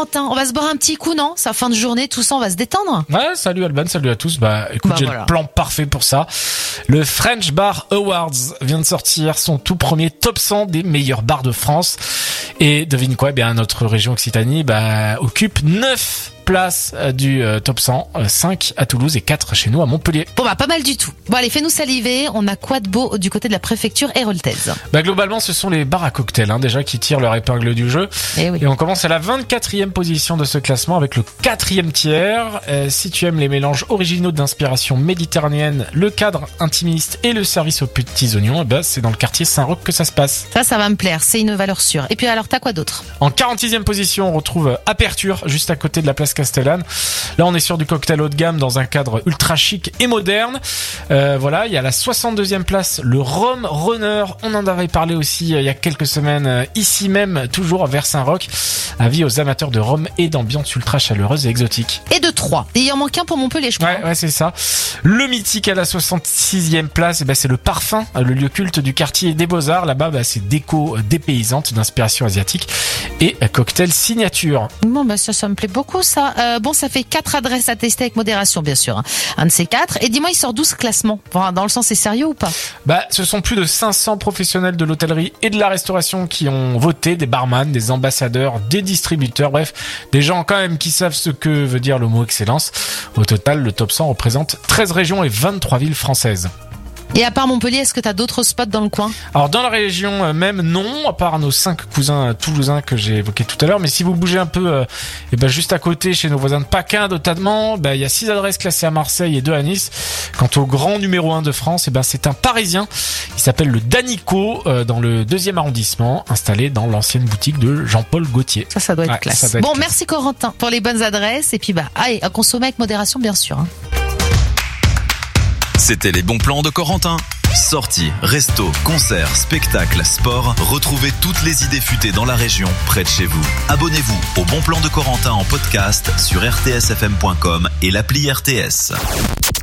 Corentin. On va se boire un petit coup, non? C'est la fin de journée, tout ça, on va se détendre. Ouais, salut Alban, salut à tous. Écoute, j'ai le plan parfait pour ça. Le French Bar Awards vient de sortir son tout premier top 100 des meilleurs bars de France. Et devine quoi, notre région Occitanie, occupe 9 places du top 100, 5 à Toulouse et 4 chez nous à Montpellier. Bon pas mal du tout. Bon allez, fais-nous saliver, on a quoi de beau du côté de la préfecture héroltaise? Globalement, ce sont les bars à cocktails déjà qui tirent leur épingle du jeu. Et on commence à la 24e position de ce classement avec le 4e tiers. Si tu aimes les mélanges originaux d'inspiration méditerranéenne, le cadre intimiste et le service aux petits oignons, c'est dans le quartier Saint-Roch que ça se passe. Ça va me plaire, c'est une valeur sûre. Et puis alors, t'as quoi d'autre? En 46e position, on retrouve Aperture, juste à côté de la place Castellane. Là, on est sur du cocktail haut de gamme dans un cadre ultra chic et moderne. Il y a la 62e place, le Rhum Runner. On en avait parlé aussi il y a quelques semaines, ici même, toujours vers Saint-Roch. Avis aux amateurs de rhum et d'ambiance ultra chaleureuse et exotique. Et de 3. Et il en manque un pour Montpellier, je crois. Ouais, c'est ça. Le mythique à la 66e place, c'est le Parfum, le lieu culte du quartier des Beaux-Arts. Là-bas, c'est déco dépaysante d'inspiration asiatique et cocktail signature. Bon, ça me plaît beaucoup, ça. Ça fait 4 adresses à tester avec modération, bien sûr. Un de ces 4. Et dis-moi, il sort 12 classements. Dans le sens, c'est sérieux ou pas? Ce sont plus de 500 professionnels de l'hôtellerie et de la restauration qui ont voté, des barman, des ambassadeurs, des distributeurs, bref, des gens quand même qui savent ce que veut dire le mot excellence. Au total, le top 100 représente 13 régions et 23 villes françaises. Et à part Montpellier, est-ce que t'as d'autres spots dans le coin? Alors dans la région même, non, à part nos 5 cousins toulousains que j'ai évoqués tout à l'heure. Mais si vous bougez un peu, juste à côté, chez nos voisins de Paquin notamment, il y a 6 adresses classées à Marseille et 2 à Nice. Quant au grand numéro 1 de France, c'est un Parisien. Il s'appelle le Danico, dans le 2e arrondissement, installé dans l'ancienne boutique de Jean-Paul Gaultier. Ça doit être classe. Merci Corentin pour les bonnes adresses. Et puis allez, à consommer avec modération, bien sûr. C'était les bons plans de Corentin. Sorties, restos, concerts, spectacles, sports, retrouvez toutes les idées futées dans la région, près de chez vous. Abonnez-vous au Bon Plan de Corentin en podcast sur rtsfm.com et l'appli RTS.